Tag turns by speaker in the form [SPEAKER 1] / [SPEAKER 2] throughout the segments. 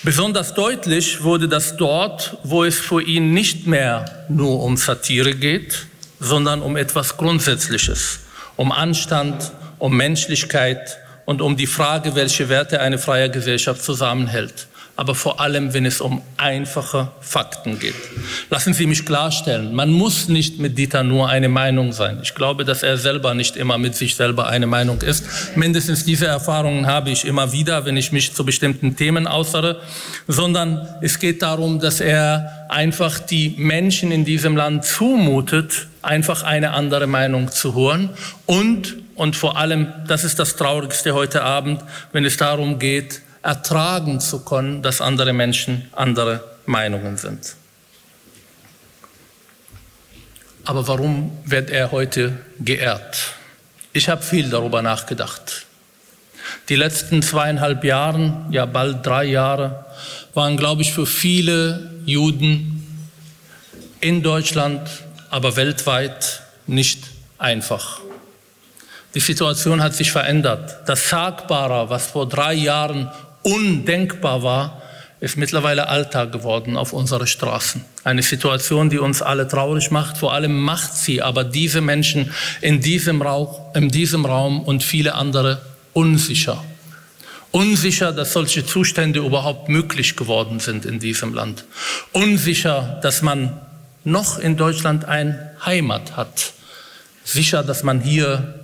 [SPEAKER 1] Besonders deutlich wurde das dort, wo es für ihn nicht mehr nur um Satire geht, sondern um etwas Grundsätzliches, um Anstand, um Menschlichkeit und um die Frage, welche Werte eine freie Gesellschaft zusammenhält. Aber vor allem, wenn es um einfache Fakten geht. Lassen Sie mich klarstellen, man muss nicht mit Dieter Nuhr eine Meinung sein. Ich glaube, dass er selber nicht immer mit sich selber eine Meinung ist. Mindestens diese Erfahrungen habe ich immer wieder, wenn ich mich zu bestimmten Themen äußere. Sondern es geht darum, dass er einfach die Menschen in diesem Land zumutet, einfach eine andere Meinung zu hören. Und vor allem, das ist das Traurigste heute Abend, wenn es darum geht, ertragen zu können, dass andere Menschen andere Meinungen sind. Aber warum wird er heute geehrt? Ich habe viel darüber nachgedacht. Die letzten 2,5 Jahre, ja bald 3 Jahre, waren, glaube ich, für viele Juden in Deutschland, aber weltweit nicht einfach. Die Situation hat sich verändert. Das Sagbare, was vor 3 Jahren undenkbar war, ist mittlerweile Alltag geworden auf unseren Straßen. Eine Situation, die uns alle traurig macht. Vor allem macht sie aber diese Menschen in diesem Raum und viele andere unsicher. Unsicher, dass solche Zustände überhaupt möglich geworden sind in diesem Land. Unsicher, dass man noch in Deutschland eine Heimat hat. Sicher, dass man hier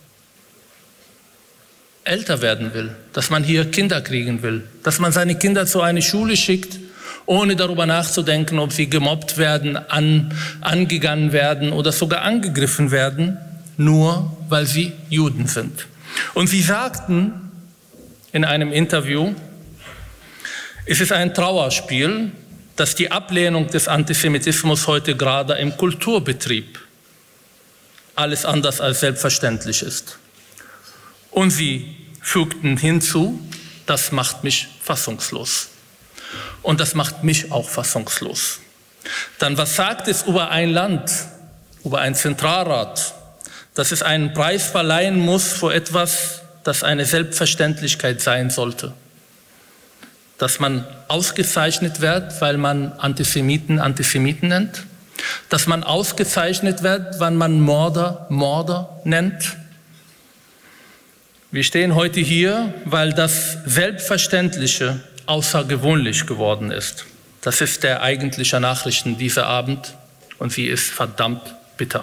[SPEAKER 1] älter werden will, dass man hier Kinder kriegen will, dass man seine Kinder zu einer Schule schickt, ohne darüber nachzudenken, ob sie gemobbt werden, angegangen werden oder sogar angegriffen werden, nur weil sie Juden sind. Und sie sagten in einem Interview, es ist ein Trauerspiel, dass die Ablehnung des Antisemitismus heute gerade im Kulturbetrieb alles anders als selbstverständlich ist. Und sie fügten hinzu, das macht mich fassungslos. Und das macht mich auch fassungslos. Dann was sagt es über ein Land, über einen Zentralrat, dass es einen Preis verleihen muss für etwas, das eine Selbstverständlichkeit sein sollte? Dass man ausgezeichnet wird, weil man Antisemiten Antisemiten nennt? Dass man ausgezeichnet wird, weil man Mörder Mörder nennt? Wir stehen heute hier, weil das Selbstverständliche außergewöhnlich geworden ist. Das ist der eigentliche Nachrichten dieser Abend und sie ist verdammt bitter.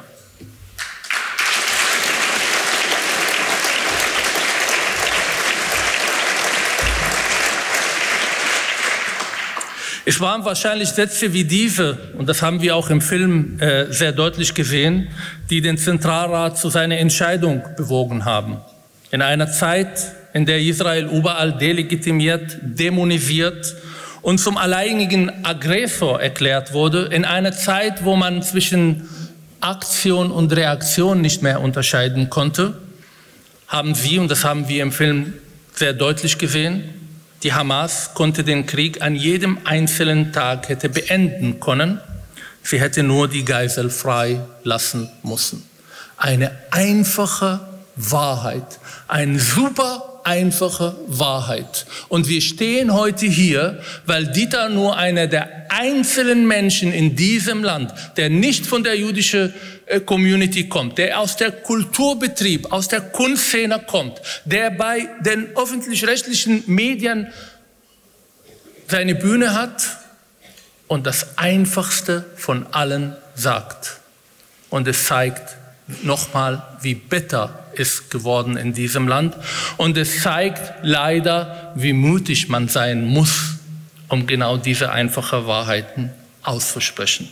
[SPEAKER 1] Es waren wahrscheinlich Sätze wie diese, und das haben wir auch im Film sehr deutlich gesehen, die den Zentralrat zu seiner Entscheidung bewogen haben. In einer Zeit, in der Israel überall delegitimiert, dämonisiert und zum alleinigen Aggressor erklärt wurde, in einer Zeit, wo man zwischen Aktion und Reaktion nicht mehr unterscheiden konnte, haben sie, und das haben wir im Film sehr deutlich gesehen, die Hamas konnte den Krieg an jedem einzelnen Tag hätte beenden können. Sie hätte nur die Geisel frei lassen müssen. Eine einfache Wahrheit, eine super einfache Wahrheit. Und wir stehen heute hier, weil Dieter Nuhr einer der einzelnen Menschen in diesem Land, der nicht von der jüdischen Community kommt, der aus der Kulturbetrieb, aus der Kunstszene kommt, der bei den öffentlich-rechtlichen Medien seine Bühne hat und das Einfachste von allen sagt. Und es zeigt nochmal, wie bitter ist geworden in diesem Land. Und es zeigt leider, wie mutig man sein muss, um genau diese einfachen Wahrheiten auszusprechen.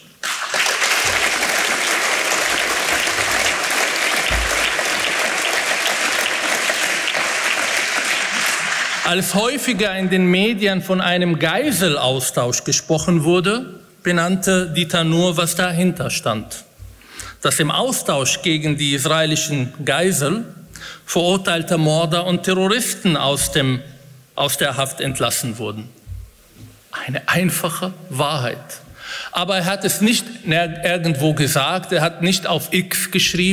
[SPEAKER 1] Als häufiger in den Medien von einem Geiselaustausch gesprochen wurde, benannte Dieter Nuhr, was dahinter stand. Dass im Austausch gegen die israelischen Geisel verurteilte Mörder und Terroristen aus der Haft entlassen wurden. Eine einfache Wahrheit. Aber er hat es nicht irgendwo gesagt, er hat nicht auf X geschrieben,